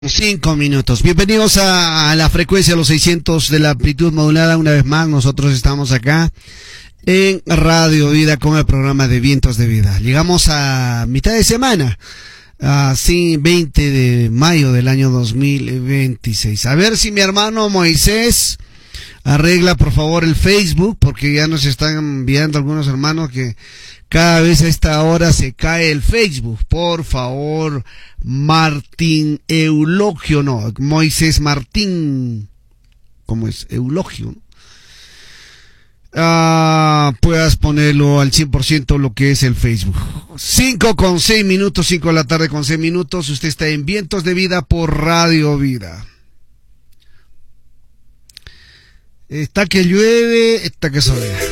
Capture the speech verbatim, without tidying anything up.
Cinco minutos. Bienvenidos a, a la frecuencia de los seiscientos de la amplitud modulada. Una vez más, nosotros estamos acá en Radio Vida con el programa de Vientos de Vida. Llegamos a mitad de semana, así veinte de mayo del año dos mil veintiséis. A ver si mi hermano Moisés arregla por favor el Facebook, porque ya nos están enviando algunos hermanos que cada vez a esta hora se cae el Facebook. Por favor, Martín Eulogio, no, Moisés Martín, ¿cómo es? Eulogio. Ah, puedas ponerlo al cien por ciento lo que es el Facebook. cinco con seis minutos, cinco de la tarde con seis minutos. Usted está en Vientos de Vida por Radio Vida. Está que llueve, está que soledad.